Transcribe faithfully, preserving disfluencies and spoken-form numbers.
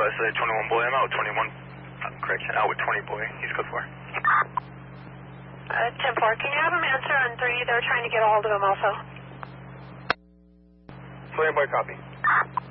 West, uh, twenty-one boy, I'm out with twenty-one, uh, correction, out with twenty boy, he's code four. Uh, ten four, can you have him answer on three? They're trying to get a hold of him also. twenty boy, copy.